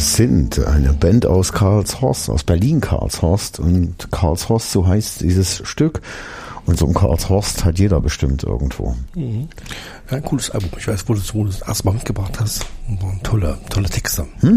sind eine Band aus Karlshorst, aus Berlin-Karlshorst. Und Karlshorst, so heißt dieses Stück. Und so ein Karlshorst hat jeder bestimmt irgendwo. Mhm. Ja, ein cooles Album. Ich weiß, wo du das erstmal mitgebracht hast. Tolle Texte.